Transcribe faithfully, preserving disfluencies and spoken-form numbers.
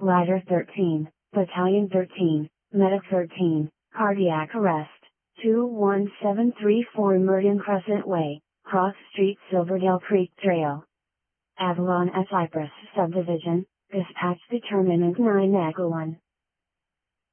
Glider thirteen, Battalion thirteen, Medic thirteen, Cardiac Arrest, two one seven three four Meridian Crescent Way, Cross Street Silverdale Creek Trail. Avalon at Cypress Subdivision, dispatch determinant nine Echo one.